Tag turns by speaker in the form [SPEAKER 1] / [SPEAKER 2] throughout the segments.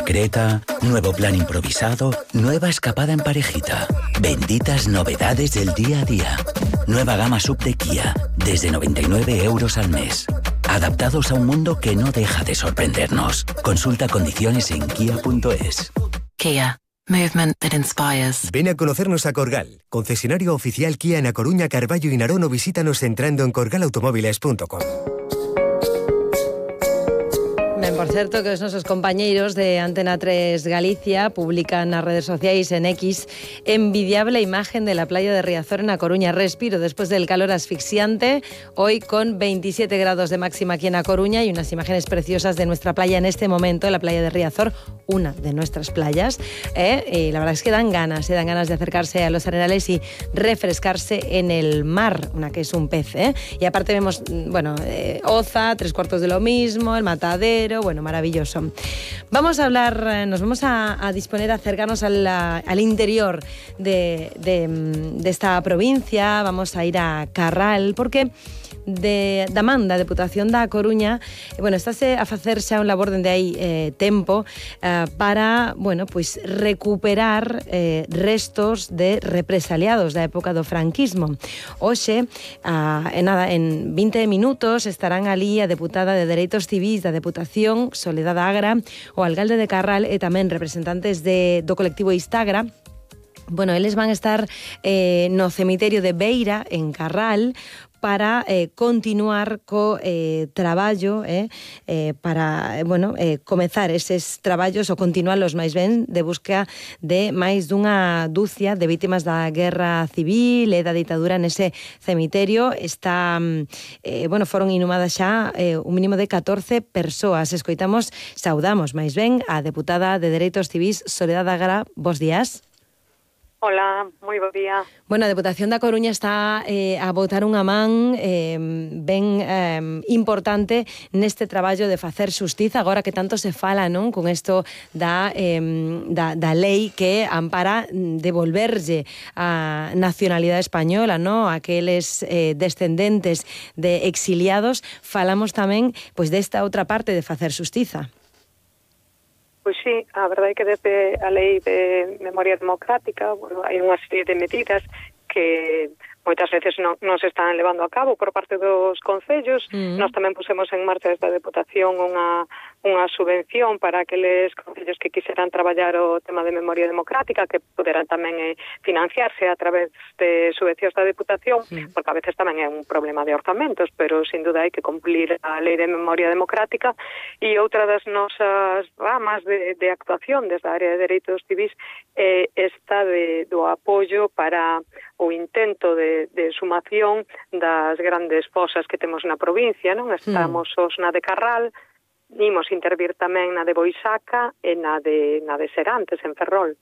[SPEAKER 1] secreta, nuevo plan improvisado, nueva escapada en parejita. Benditas novedades del día a día. Nueva gama sub de Kia, desde 99 euros al mes. Adaptados a un mundo que no deja de sorprendernos. Consulta condiciones en kia.es.
[SPEAKER 2] Kia. Movement that inspires.
[SPEAKER 3] Ven a conocernos a Corgal, concesionario oficial Kia en A Coruña, Carballo y Narón, o visítanos entrando en corgalautomóviles.com.
[SPEAKER 4] Ben, por certo, que os nosos compañeiros de Antena 3 Galicia publican nas redes sociais en X envidiable imagen de la playa de Riazor en A Coruña. Respiro después del calor asfixiante, hoy con 27 grados de máxima aquí en A Coruña y unas imágenes preciosas de nuestra playa en este momento, la playa de Riazor, una de nuestras playas. Y la verdad es que dan ganas de acercarse a los arenales y refrescarse en el mar, una que es un pez. Y aparte vemos, bueno, Oza, 3/4 de lo mismo, el Matadero. Bueno, maravilloso. Vamos a hablar, nos vamos a disponer a acercarnos al interior de esta provincia. Vamos a ir a Carral, porque da man da Deputación da Coruña, bueno, estáse a facer xa un labor dende aí tempo para, bueno, pois recuperar restos de represaliados da época do franquismo. Hoxe, en 20 minutos estarán ali a deputada de Dereitos Civís da Deputación, Soledad Agra, o alcalde de Carral e tamén representantes do colectivo Istagra. Bueno, eles van a estar no cemiterio de Beira, en Carral, para continuar co traballo para, bueno, comezar eses traballos ou continualos máis ben de busca de máis dunha dúcia de vítimas da guerra civil e da ditadura nese cemiterio. Está, bueno, foron inhumadas xa un mínimo de 14 persoas. Saudamos máis ben a deputada de Dereitos Civís, Soledad Agra. Bos días.
[SPEAKER 5] Hola, moi bo día.
[SPEAKER 4] Bueno, a Deputación da Coruña está a botar unha man ben importante neste traballo de facer xustiza, agora que tanto se fala, non, con isto da lei que ampara devolverlle a nacionalidade española, non, aqueles descendentes de exiliados. Falamos tamén pois desta outra parte de facer xustiza.
[SPEAKER 5] Pois sí, a verdade é que desde a Lei de Memoria Democrática, bueno, hai unha serie de medidas que moitas veces non se están levando a cabo por parte dos concellos. Nós tamén pusemos en marcha desde a Deputación unha subvención para aqueles concellos que quixeran traballar o tema de memoria democrática, que puderan tamén financiarse a través de subvencións da Deputación, porque a veces tamén é un problema de orzamentos, pero sin duda hai que cumplir a Lei de Memoria Democrática. E outra das nosas ramas de actuación desde a área de Dereitos Civís esta do apoio para o intento de sumación das grandes fosas que temos na provincia, non? Estamos na de Carral, imos intervir tamén na de Boisaca e na de Serantes, en Ferrol.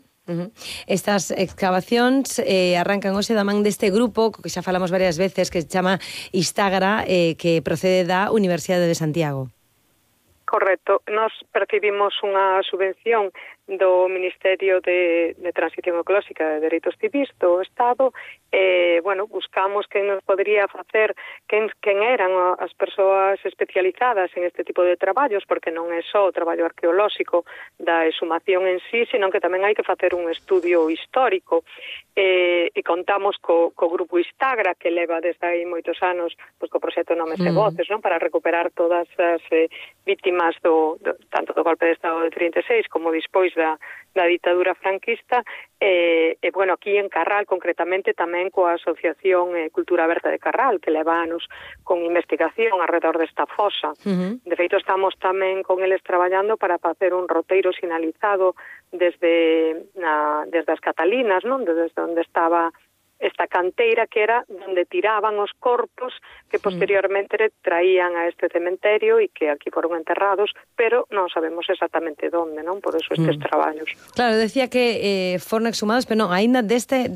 [SPEAKER 4] Estas excavacións arrancan hoxe da man deste grupo que xa falamos varias veces, que se chama Istagra, que procede da Universidade de Santiago.
[SPEAKER 5] Correcto. Nos percibimos unha subvención do Ministerio de Transición Ecolóxica de Dereitos Civís do Estado. Bueno, buscamos quen nos podría facer, quen eran as persoas especializadas en este tipo de traballos, porque non é só o traballo arqueolóxico da exhumación en sí, senón que tamén hai que facer un estudio histórico. E contamos co grupo Istagra, que leva desde aí moitos anos pois, co proxecto Nomes e Voces, non, para recuperar todas as vítimas tanto do golpe de Estado de 36 como despois da ditadura franquista. Bueno, aquí en Carral, concretamente, tamén coa Asociación Cultura Aberta de Carral, que leva anos con investigación alrededor desta fosa. De feito, estamos tamén con eles traballando para facer un roteiro sinalizado desde as Catalinas, non? Desde onde estaba esta canteira, que era onde tiraban os corpos que posteriormente traían a este cementerio e que aquí foron enterrados, pero non sabemos exactamente onde, non? Por eso estes traballos.
[SPEAKER 4] Claro, decía que foron exhumados, pero non, aínda deste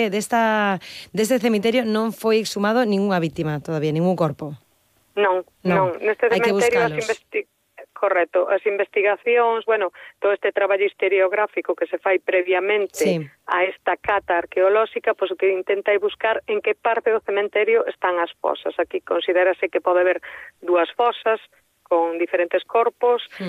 [SPEAKER 4] cemiterio non foi exhumado ningunha vítima todavía, ningún corpo.
[SPEAKER 5] Non. Neste cementerio Correcto, as investigacións, bueno, todo este traballo historiográfico que se fai previamente a esta cata arqueolóxica, pois o que intenta é buscar en que parte do cementerio están as fosas. Aquí considérase que pode haber 2 fosas con diferentes corpos,